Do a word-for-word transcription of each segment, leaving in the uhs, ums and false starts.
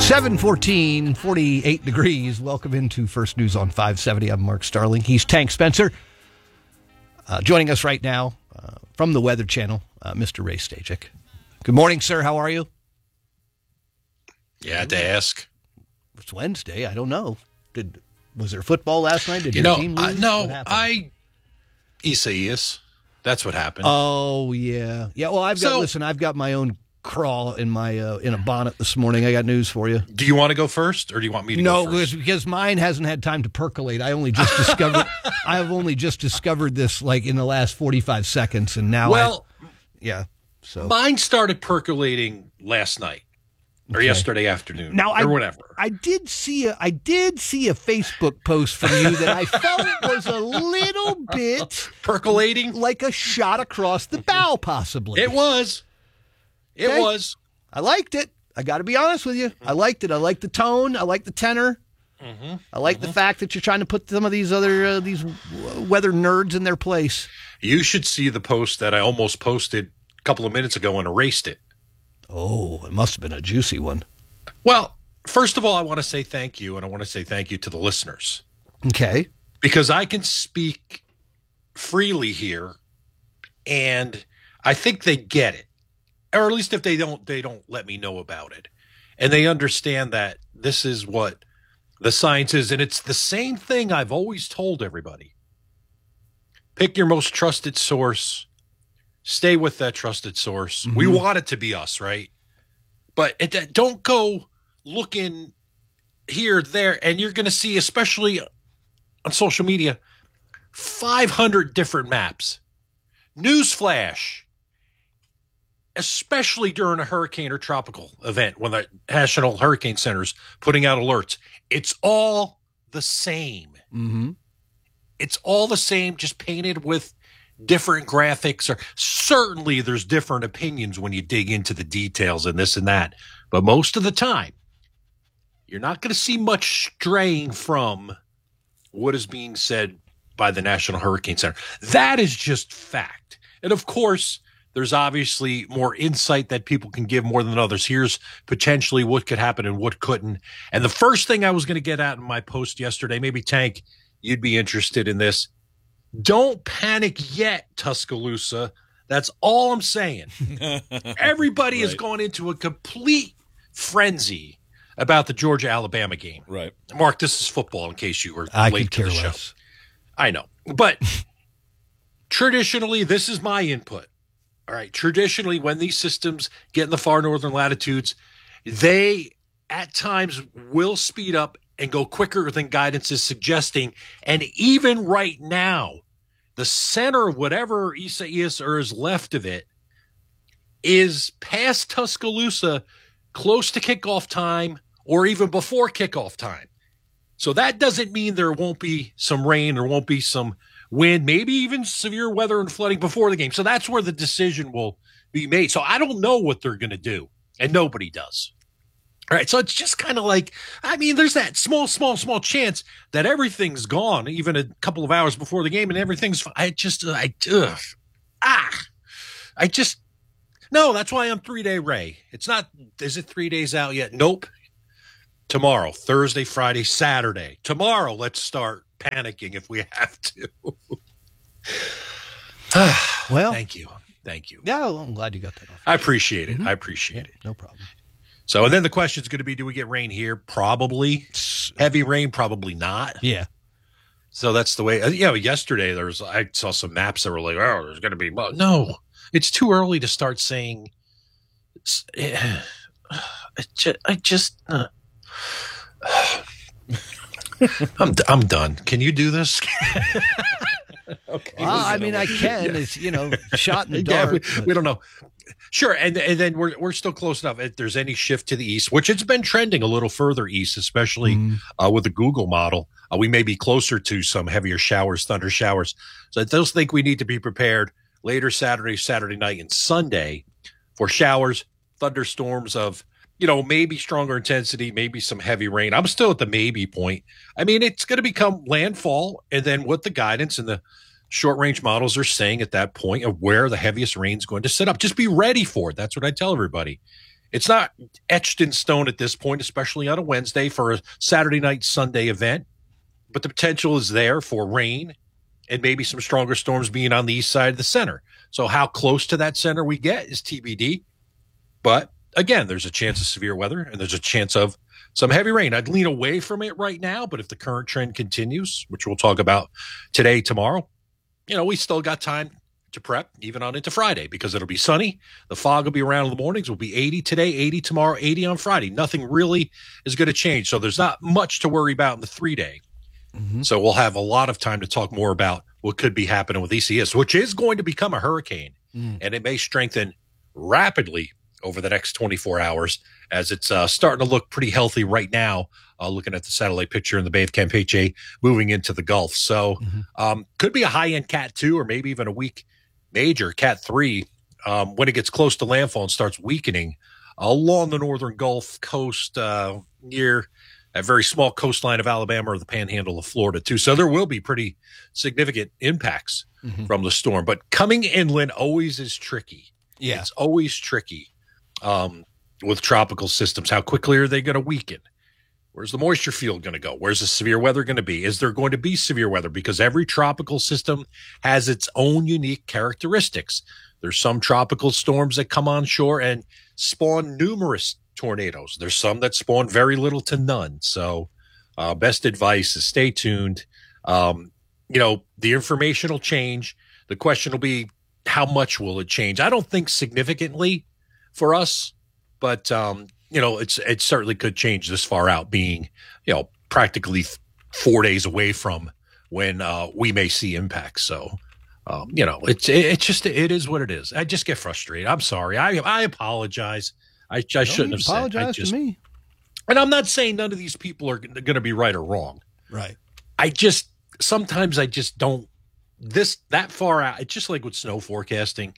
seven fourteen, forty-eight degrees. Welcome into First News on five seventy. I'm Mark Starling. He's Tank Spencer. Uh, joining us right now uh, from the Weather Channel, uh, Mister Ray Stachik. Good morning, sir. How are you? You had to ask. It's Wednesday. I don't know. Did was there football last night? Did you your know, team lose? Uh, no, I Isaias. That's what happened. Oh yeah, yeah. Well, I've got So- listen. I've got my own crawl in my uh, in a bonnet this morning. I got news for you. Do you want to go first, or do you want me to No, go first? because because mine hasn't had time to percolate. I only just discovered. I have only just discovered this like in the last forty-five seconds, and now Well, I, yeah. So mine started percolating last night or Okay. yesterday afternoon, now or I whatever. I did see a I did see a Facebook post from you that I felt was a little bit Percolating? like a shot across the bow, possibly. It was. It Okay. was. I liked it. I got to be honest with you. I liked it. I liked the tone. I liked the tenor. Mm-hmm. I like mm-hmm. the fact that you're trying to put some of these other uh, these weather nerds in their place. You should see the post that I almost posted a couple of minutes ago and erased it. Oh, it must have been a juicy one. Well, first of all, I want to say thank you, and I want to say thank you to the listeners. Okay. Because I can speak freely here, and I think they get it. Or at least if they don't, they don't let me know about it. And they understand that this is what the science is. And it's the same thing I've always told everybody. Pick your most trusted source. Stay with that trusted source. Mm-hmm. We want it to be us, right? But it, don't go looking here, there, and you're going to see, especially on social media, five hundred different maps. Newsflash. Especially during a hurricane or tropical event when the National Hurricane Center's putting out alerts. It's all the same. Mm-hmm. It's all the same, just painted with different graphics. Or certainly there's different opinions when you dig into the details and this and that. But most of the time, you're not going to see much straying from what is being said by the National Hurricane Center. That is just fact. And of course, there's obviously more insight that people can give more than others. Here's potentially what could happen and what couldn't. And the first thing I was going to get at in my post yesterday, maybe Tank, you'd be interested in this. Don't panic yet, Tuscaloosa. That's all I'm saying. Everybody Right. has gone into a complete frenzy about the Georgia-Alabama game. Right. Mark, this is football in case you were I late could to care the show. less. I know. But traditionally, this is my input. All right. Traditionally, when these systems get in the far northern latitudes, they at times will speed up and go quicker than guidance is suggesting. And even right now, the center of whatever Isaias or is left of it is past Tuscaloosa, close to kickoff time or even before kickoff time. So that doesn't mean there won't be some rain, there won't be some wind, maybe even severe weather and flooding before the game. So that's where the decision will be made. So I don't know what they're going to do, and nobody does. All right, so it's just kind of like, I mean, there's that small, small, small chance that everything's gone, even a couple of hours before the game, and everything's, I just, I, ugh, ah, I just, no, that's why I'm three-day Ray. It's not, is it three days out yet? Nope. Tomorrow, Thursday, Friday, Saturday. Tomorrow, let's start panicking if we have to. Well, Thank you. Thank you. yeah, well, I'm glad you got that off. I appreciate it. I appreciate it. No problem. So, and then the question is going to be, do we get rain here? Probably. Heavy rain? Probably not. Yeah. So that's the way, you know, yesterday there was, I saw some maps that were like, oh, there's going to be, well, no, it's too early to start saying, I just, I just uh, I'm, I'm done. Can you do this? Okay. Well, I mean, I can. It's, you know, shot in the Yeah, dark. we, but- we don't know. Sure, and and then we're we're still close enough. If there's any shift to the east, which it's been trending a little further east, especially Mhm. uh, with the Google model, uh, we may be closer to some heavier showers, thunder showers. So I just think we need to be prepared later Saturday, Saturday night, and Sunday for showers, thunderstorms of, you know, maybe stronger intensity, maybe some heavy rain. I'm still at the maybe point. I mean, it's going to become landfall, and then what the guidance and the short range models are saying at that point of where the heaviest rain is going to set up. Just be ready for it. That's what I tell everybody. It's not etched in stone at this point, especially on a Wednesday for a Saturday night, Sunday event. But the potential is there for rain and maybe some stronger storms being on the east side of the center. So how close to that center we get is T B D. But again, there's a chance of severe weather and there's a chance of some heavy rain. I'd lean away from it right now, but if the current trend continues, which we'll talk about today, tomorrow, you know, we still got time to prep even on into Friday because it'll be sunny. The fog will be around in the mornings. Will be eighty today, eighty tomorrow, eighty on Friday. Nothing really is going to change. So there's not much to worry about in the three day. Mm-hmm. So we'll have a lot of time to talk more about what could be happening with E C S, which is going to become a hurricane. Mm. And it may strengthen rapidly over the next twenty-four hours as it's uh, starting to look pretty healthy right now, uh, looking at the satellite picture in the Bay of Campeche moving into the Gulf. So mm-hmm. um, could be a high-end Cat two or maybe even a weak major Cat three um, when it gets close to landfall and starts weakening along the northern Gulf Coast uh, near a very small coastline of Alabama or the panhandle of Florida too. So there will be pretty significant impacts mm-hmm. from the storm. But coming inland always is tricky. Yeah. It's always tricky um, with tropical systems. How quickly are they going to weaken? Where's the moisture field going to go? Where's the severe weather going to be? Is there going to be severe weather? Because every tropical system has its own unique characteristics. There's some tropical storms that come on shore and spawn numerous tornadoes. There's some that spawn very little to none. So uh, best advice is stay tuned. Um, you know, the information will change. The question will be, how much will it change? I don't think significantly for us, but um, you know, it's it certainly could change this far out, being you know practically four days away from when uh, we may see impacts. So um, you know, it's it, it's just it is what it is. I just get frustrated. I'm sorry. I I apologize. I, I Don't shouldn't have apologize said. I just, to me. And I'm not saying none of these people are going to be right or wrong. Right. I just sometimes I just don't. This that far out, it's just like with snow forecasting.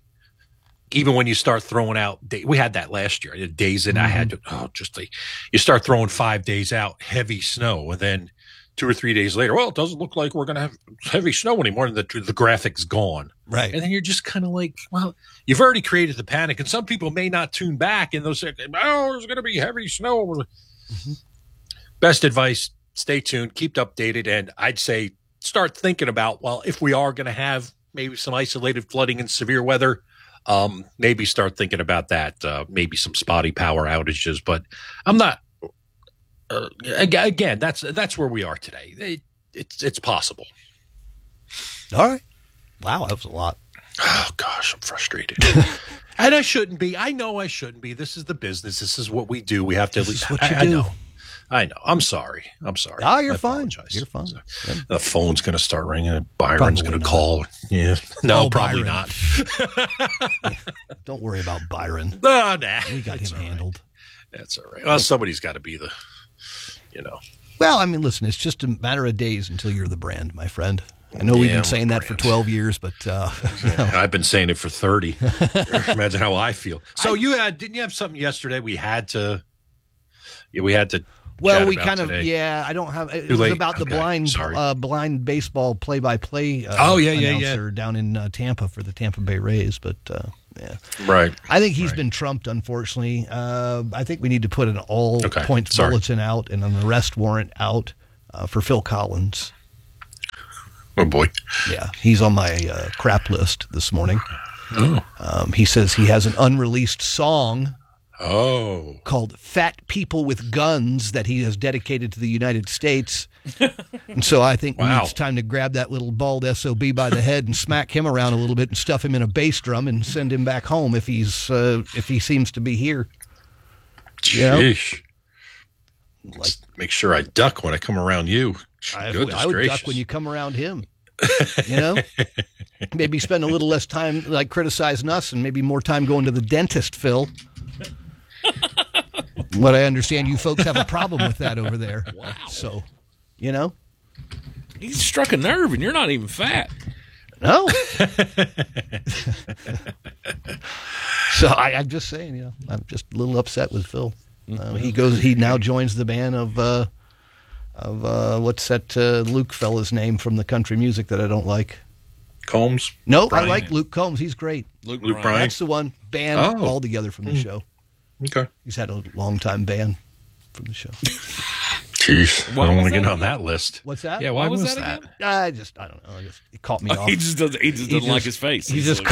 Even when you start throwing out, day, we had that last year. Days that mm-hmm. I had to, oh, just like you start throwing five days out, heavy snow, and then two or three days later, well, it doesn't look like we're going to have heavy snow anymore, and the the graphic's gone. Right, and then you're just kind of like, well, you've already created the panic, and some people may not tune back, and they'll say, oh, there's going to be heavy snow. Mm-hmm. Best advice: stay tuned, keep updated, and I'd say, start thinking about, well, if we are going to have maybe some isolated flooding and severe weather, um, maybe start thinking about that, uh, maybe some spotty power outages. But I'm not, uh, again, that's that's where we are today. It, it's it's possible. All right. Wow, that was a lot. Oh, gosh, I'm frustrated. And I shouldn't be. I know I shouldn't be. This is the business. This is what we do. We have to this at least. Is what you I, do. I know. I know. I'm sorry. I'm sorry. Ah, you're I fine. apologize. You're fine. So, the phone's going to start ringing. Byron's going to call. Yeah. No, oh, probably Byron. not. Don't worry about Byron. No, nah. We got him right. handled. That's all right. Well, somebody's got to be the, you know. Well, I mean, listen, it's just a matter of days until you're the brand, my friend. I know yeah, we've been saying that for twelve years, but uh, you know. I've been saying it for thirty. Imagine how I feel. So I, you had, didn't you have something yesterday? We had to, yeah, we had to. Well, we kind today. of, yeah, I don't have, it Too was late. about the okay. blind uh, blind baseball play-by-play uh, oh, yeah, yeah, announcer yeah. down in uh, Tampa for the Tampa Bay Rays, but uh, yeah. Right. I think he's right. been trumped, unfortunately. Uh, I think we need to put an all-point okay. bulletin out and an arrest warrant out uh, for Phil Collins. Oh, boy. Yeah, he's on my uh, crap list this morning. Oh. Um, he says he has an unreleased song oh. called Fat People with Guns that he has dedicated to the United States. And so I think wow. it's time to grab that little bald S O B by the head and smack him around a little bit and stuff him in a bass drum and send him back home if he's uh, if he seems to be here. Sheesh. You know? Like, make sure I duck when I come around you. I, I would gracious. duck when you come around him. You know, maybe spend a little less time like criticizing us and maybe more time going to the dentist, Phil. What I understand, you folks have a problem with that over there. Wow. So, you know, you struck a nerve, and you're not even fat. No. So I, I'm just saying, you know, I'm just a little upset with Phil. Uh, he goes. He now joins the band of. Uh, Of uh, what's that uh, Luke fella's name from the country music that I don't like? Combs? No, Brian. I like Luke Combs. He's great. Luke, Luke Bryan. Bryan. That's the one. Band Oh. all together from the show. Okay. He's had a long time ban from the show. Jeez, I don't want to get that on that list. What's that? Yeah, why What was was, that that? again? I just, I don't know. It just it caught me Oh, off. he just doesn't. He just He doesn't like just- his face. He He's just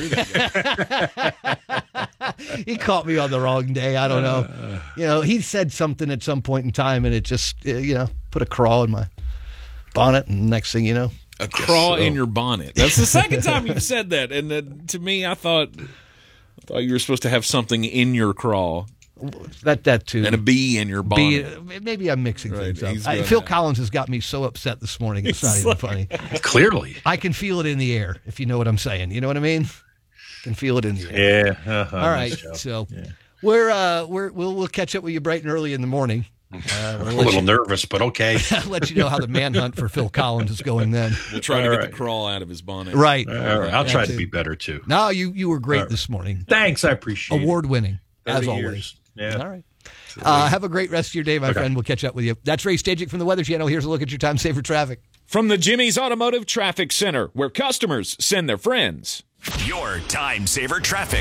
like, caught. He caught me on the wrong day. I don't know. You know, he said something at some point in time, and it just, uh, you know, put a craw in my bonnet, and next thing you know, a craw so. in your bonnet. That's the second time you've said that, and uh, to me, I thought, I thought you were supposed to have something in your craw that that too. and a bee in your bonnet. Be, maybe I'm mixing Right, things he's up. I, gonna- Phil Collins has got me so upset this morning. It's not It's even like- funny. Clearly. I can feel it in the air, if you know what I'm saying. You know what I mean? I can feel it in the air. Yeah. Uh-huh, All right, so we're uh, we're we'll we'll catch up with you bright and early in the morning. Uh, I'm we'll a let little you, nervous, but okay. let you know how the manhunt for Phil Collins is going then. We'll try to All get right. the crawl out of his bonnet. Right. All right. I'll That try too. to be better, too. No, you you were great All right. this morning. Thanks. I appreciate Award winning, it. as thirty always. years. Yeah. All right. Uh, have a great rest of your day, my Okay. friend. We'll catch up with you. That's Ray Stajic from the Weather Channel. Here's a look at your time saver traffic. From the Jimmy's Automotive Traffic Center, where customers send their friends. Your time saver traffic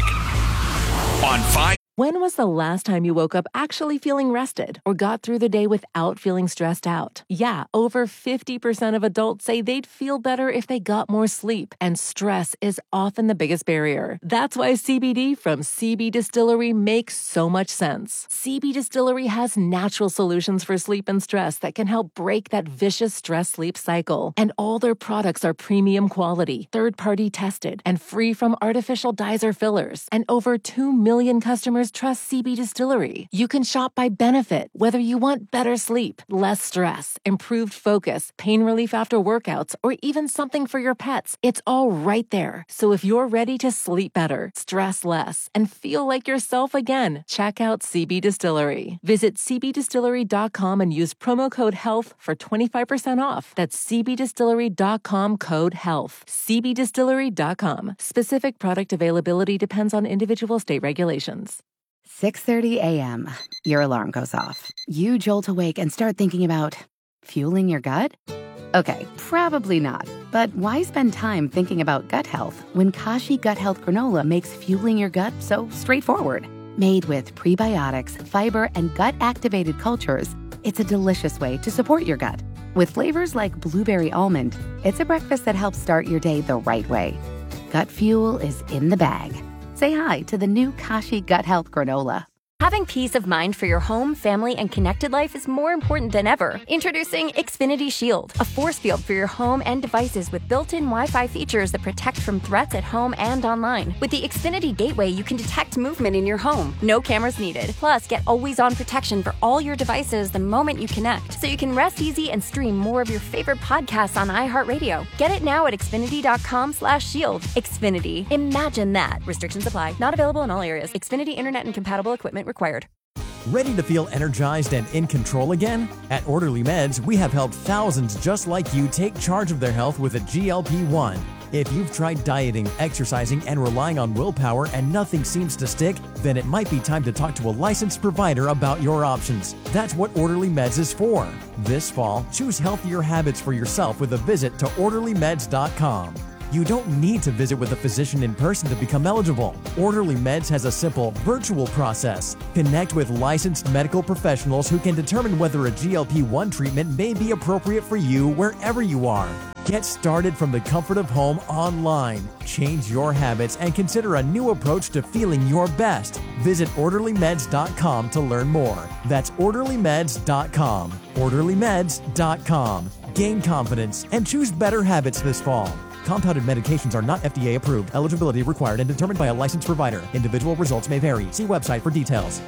on five. When was the last time you woke up actually feeling rested or got through the day without feeling stressed out? Yeah, over fifty percent of adults say they'd feel better if they got more sleep, and stress is often the biggest barrier. That's why C B D from C B Distillery makes so much sense. C B Distillery has natural solutions for sleep and stress that can help break that vicious stress-sleep cycle. And all their products are premium quality, third-party tested, and free from artificial dyes or fillers. And over two million customers trust C B Distillery. You can shop by benefit, whether you want better sleep, less stress, improved focus, pain relief after workouts, or even something for your pets. It's all right there. So if you're ready to sleep better, stress less, and feel like yourself again, check out C B Distillery. Visit c b distillery dot com and use promo code HEALTH for twenty-five percent off. That's c b distillery dot com code HEALTH. c b distillery dot com. Specific product availability depends on individual state regulations. six thirty a.m. Your alarm goes off. You jolt awake and start thinking about fueling your gut? Okay, probably not. But why spend time thinking about gut health when Kashi Gut Health Granola makes fueling your gut so straightforward? Made with prebiotics, fiber, and gut-activated cultures, it's a delicious way to support your gut. With flavors like blueberry almond, it's a breakfast that helps start your day the right way. Gut fuel is in the bag. Say hi to the new Kashi Gut Health Granola. Having peace of mind for your home, family, and connected life is more important than ever. Introducing Xfinity Shield, a force field for your home and devices with built-in Wi-Fi features that protect from threats at home and online. With the Xfinity Gateway, you can detect movement in your home. No cameras needed. Plus, get always-on protection for all your devices the moment you connect, so you can rest easy and stream more of your favorite podcasts on iHeartRadio. Get it now at xfinity dot com slash shield. Xfinity. Imagine that. Restrictions apply. Not available in all areas. Xfinity Internet and compatible equipment required. Ready to feel energized and in control again? At Orderly Meds, we have helped thousands just like you take charge of their health with a G L P one. If you've tried dieting, exercising, and relying on willpower and nothing seems to stick, then it might be time to talk to a licensed provider about your options. That's what Orderly Meds is for. This fall, choose healthier habits for yourself with a visit to orderly meds dot com. You don't need to visit with a physician in person to become eligible. Orderly Meds has a simple virtual process. Connect with licensed medical professionals who can determine whether a G L P one treatment may be appropriate for you wherever you are. Get started from the comfort of home online. Change your habits and consider a new approach to feeling your best. Visit orderly meds dot com to learn more. That's orderly meds dot com. orderly meds dot com. Gain confidence and choose better habits this fall. Compounded medications are not F D A approved. Eligibility required and determined by a licensed provider. Individual results may vary. See website for details.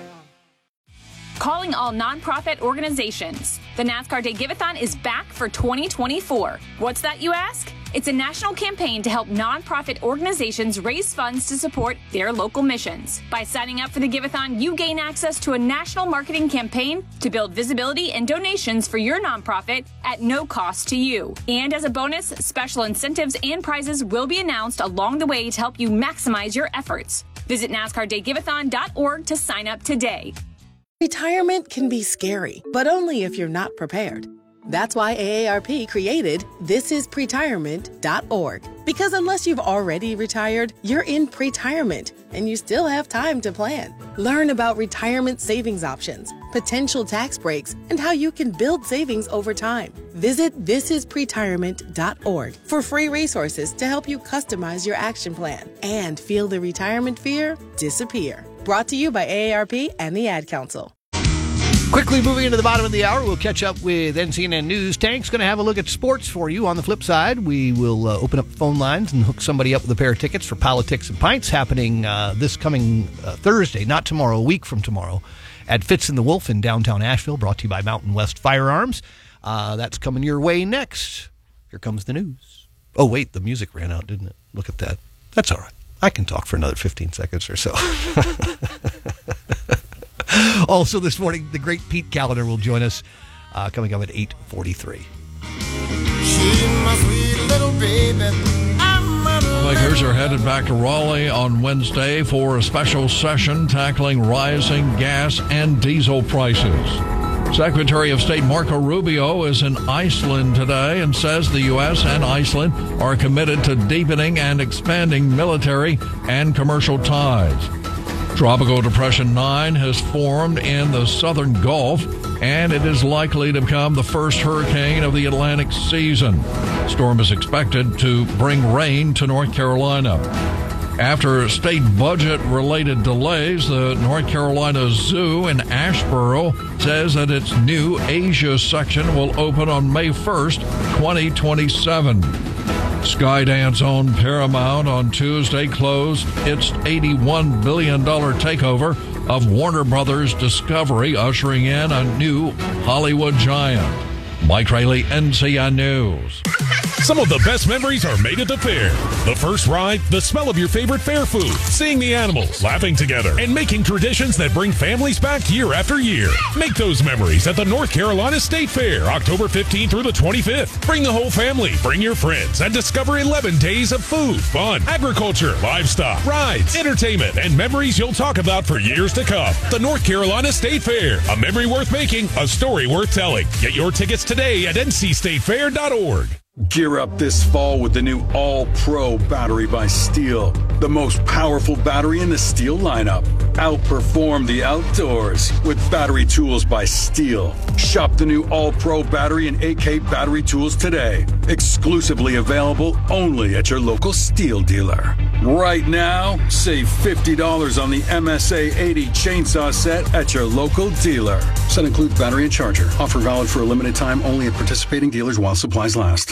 Calling all nonprofit organizations. The NASCAR Day Give-A-thon is back for twenty twenty-four. What's that, you ask? It's a national campaign to help nonprofit organizations raise funds to support their local missions. By signing up for the Give-A-thon, you gain access to a national marketing campaign to build visibility and donations for your nonprofit at no cost to you. And as a bonus, special incentives and prizes will be announced along the way to help you maximize your efforts. Visit NASCAR Day Give A thon dot org to sign up today. Retirement can be scary, but only if you're not prepared. That's why A A R P created this is pretirement dot org. Because unless you've already retired, you're in pretirement, and you still have time to plan. Learn about retirement savings options, potential tax breaks, and how you can build savings over time. Visit this is pretirement dot org for free resources to help you customize your action plan and feel the retirement fear disappear. Brought to you by A A R P and the Ad Council. Quickly moving into the bottom of the hour, we'll catch up with N C N N News. Tank's going to have a look at sports for you. On the flip side, we will uh, open up phone lines and hook somebody up with a pair of tickets for Politics and Pints happening uh, this coming uh, Thursday, not tomorrow, a week from tomorrow, at Fitz and the Wolf in downtown Asheville, brought to you by Mountain West Firearms. Uh, that's coming your way next. Here comes the news. Oh, wait, the music ran out, didn't it? Look at that. That's all right. I can talk for another fifteen seconds or so. Also this morning, the great Pete Callender will join us, uh, coming up at eight forty-three. Lawmakers are headed back to Raleigh on Wednesday for a special session tackling rising gas and diesel prices. Secretary of State Marco Rubio is in Iceland today and says the U S and Iceland are committed to deepening and expanding military and commercial ties. Tropical Depression nine has formed in the southern Gulf, and it is likely to become the first hurricane of the Atlantic season. The storm is expected to bring rain to North Carolina. After state budget-related delays, the North Carolina Zoo in Asheboro says that its new Asia section will open on May first, twenty twenty-seven. Skydance owned Paramount on Tuesday closed its eighty-one billion dollars takeover of Warner Brothers Discovery, ushering in a new Hollywood giant. Mike Rayleigh, N C N News. Some of the best memories are made at the fair. The first ride, the smell of your favorite fair food, seeing the animals, laughing together, and making traditions that bring families back year after year. Make those memories at the North Carolina State Fair, October fifteenth through the twenty-fifth. Bring the whole family, bring your friends, and discover eleven days of food, fun, agriculture, livestock, rides, entertainment, and memories you'll talk about for years to come. The North Carolina State Fair, a memory worth making, a story worth telling. Get your tickets today at N C state fair dot org. Gear up this fall with the new All-Pro battery by Steel. The most powerful battery in the Steel lineup. Outperform the outdoors with battery tools by Steel. Shop the new All-Pro battery and A K battery tools today. Exclusively available only at your local Steel dealer. Right now, save fifty dollars on the M S A eighty chainsaw set at your local dealer. Set includes battery and charger. Offer valid for a limited time only at participating dealers while supplies last.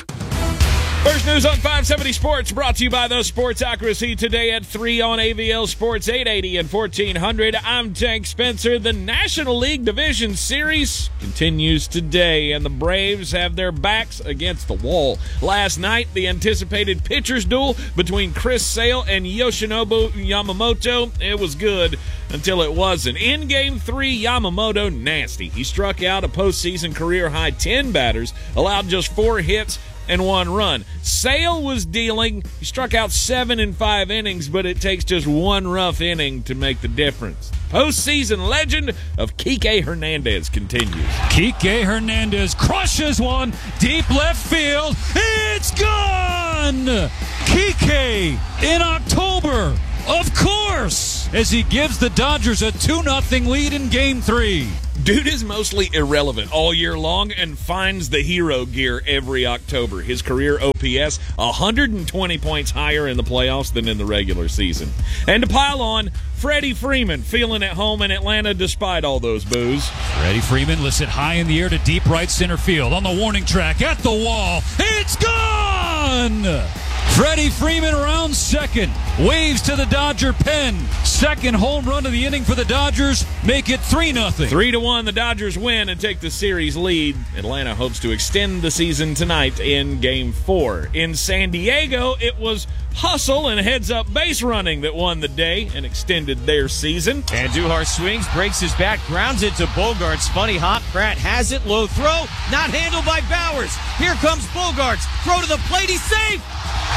First News on five seventy Sports, brought to you by the Sports Accuracy today at three on A V L Sports eight eighty and fourteen hundred. I'm Tank Spencer. The National League Division Series continues today, and the Braves have their backs against the wall. Last night, the anticipated pitchers duel between Chris Sale and Yoshinobu Yamamoto. It was good until it wasn't. In Game three, Yamamoto nasty. He struck out a postseason career-high ten batters, allowed just four hits, and one run. Sale was dealing. He struck out seven in five innings, but it takes just one rough inning to make the difference. Postseason legend of Kike Hernandez continues. Kike Hernandez crushes one deep left field. It's gone! Kike in October, of course, as he gives the Dodgers a two nothing lead in Game three. Dude is mostly irrelevant all year long and finds the hero gear every October. His career O P S one hundred twenty points higher in the playoffs than in the regular season. And to pile on, Freddie Freeman feeling at home in Atlanta despite all those boos. Freddie Freeman lifts it high in the air to deep right center field. On the warning track, at the wall, it's gone! Freddie Freeman around second, waves to the Dodger pen. Second home run of the inning for the Dodgers, make it three nothing. Three to one, the Dodgers win and take the series lead. Atlanta hopes to extend the season tonight in Game four. In San Diego, it was hustle and heads-up base running that won the day and extended their season. Andujar swings, breaks his back, grounds it to Bogarts. Funny hop, Pratt has it, low throw, not handled by Bowers. Here comes Bogarts, throw to the plate, he's safe!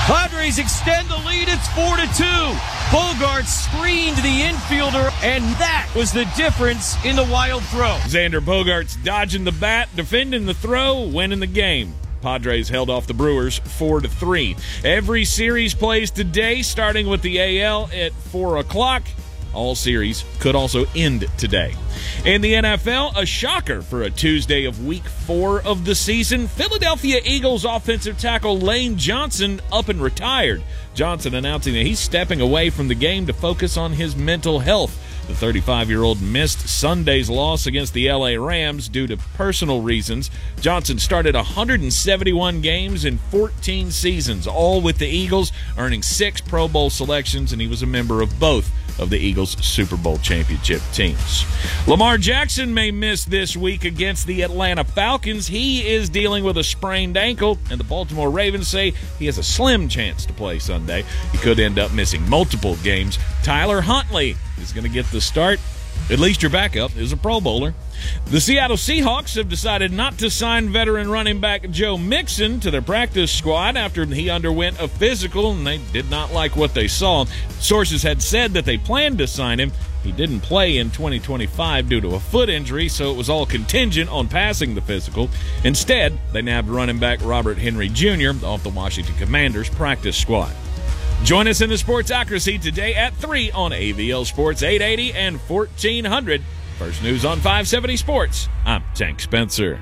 Padres extend the lead. It's four to two. Bogart screened the infielder, and that was the difference in the wild throw. Xander Bogaerts dodging the bat, defending the throw, winning the game. Padres held off the Brewers four to three. Every series plays today, starting with the A L at four o'clock. All series could also end today. In the N F L, a shocker for a Tuesday of week four of the season. Philadelphia Eagles offensive tackle Lane Johnson up and retired. Johnson announcing that he's stepping away from the game to focus on his mental health. The thirty-five-year-old missed Sunday's loss against the L A Rams due to personal reasons. Johnson started one hundred seventy-one games in fourteen seasons, all with the Eagles, earning six Pro Bowl selections, and he was a member of both of the Eagles' Super Bowl championship teams. Lamar Jackson may miss this week against the Atlanta Falcons. He is dealing with a sprained ankle, and the Baltimore Ravens say he has a slim chance to play Sunday. He could end up missing multiple games. Tyler Huntley is going to get the start. At least your backup is a Pro Bowler. The Seattle Seahawks have decided not to sign veteran running back Joe Mixon to their practice squad after he underwent a physical, and they did not like what they saw. Sources had said that they planned to sign him. He didn't play in twenty twenty-five due to a foot injury, so it was all contingent on passing the physical. Instead, they nabbed running back Robert Henry Junior off the Washington Commanders practice squad. Join us in the Sportsocracy today at three on A V L Sports eight eighty and fourteen hundred. First News on five seventy Sports. I'm Tank Spencer.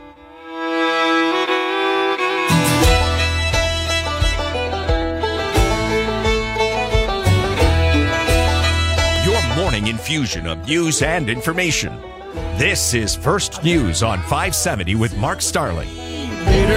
Your morning infusion of news and information. This is First News on five seventy with Mark Starling.